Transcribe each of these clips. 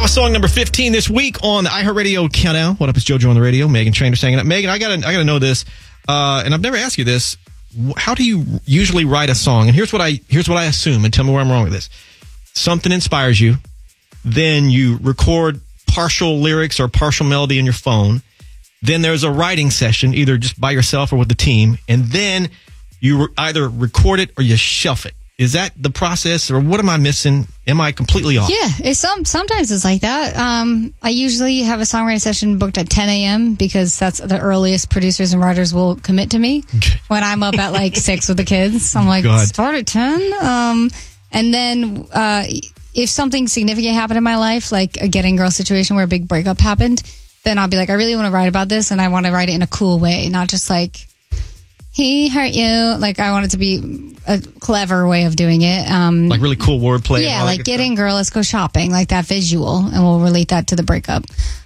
That was song number 15 this week on the iHeartRadio Countdown. What up, it's JoJo on the radio. Meghan Trainor hanging up. Meghan, I gotta know this, and I've never asked you this. How do you usually write a song? And here's what I assume, and tell me where I'm wrong with this. Something inspires you, then you record partial lyrics or partial melody in your phone. Then there's a writing session, either just by yourself or with the team, and then you either record it or you shelf it. Is that the process, or what am I missing? Am I completely off? Yeah, sometimes it's like that. I usually have a songwriting session booked at 10 a.m. because that's the earliest producers and writers will commit to me. When I'm up at like 6 with the kids, I'm like, start at 10. And then if something significant happened in my life, like a Getting Girl situation where a big breakup happened, then I'll be like, I really want to write about this, and I want to write it in a cool way, not just like, he hurt you. Like, I want it to be a clever way of doing it. Like really cool wordplay. Yeah, like Getting Girl, let's go shopping, like that visual, and we'll relate that to the breakup.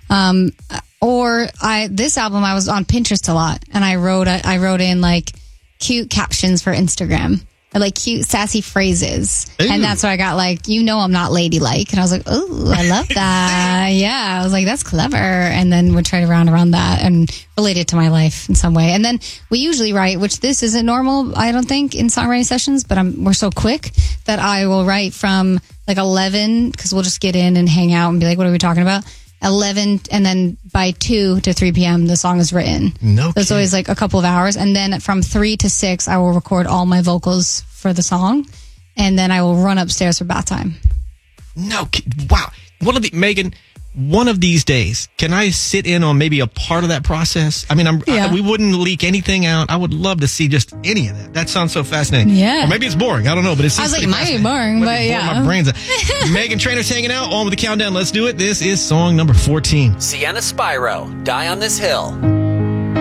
This album, I was on Pinterest a lot, and I wrote in like cute captions for Instagram. Like cute, sassy phrases. Ooh. And that's where I got like, I'm not ladylike. And I was like, oh, I love that. Yeah. I was like, that's clever. And then would try to round around that and relate it to my life in some way. And then we usually write, which this isn't normal, I don't think, in songwriting sessions, but we're so quick that I will write from like 11, because we'll just get in and hang out and be like, what are we talking about? 11, and then by 2 to 3 p.m. the song is written. No, so it's always like a couple of hours, and then from 3 to 6 I will record all my vocals for the song, and then I will run upstairs for bath time. No, wow. Meghan, one of these days, can I sit in on maybe a part of that process? I mean, we wouldn't leak anything out. I would love to see just any of that. That sounds so fascinating. Yeah. Or maybe it's boring. I don't know, but it seems it might be boring, but yeah. My brains. Meghan Trainor's hanging out on with the countdown. Let's do it. This is song number 14. Sienna Spyro, Die on This Hill.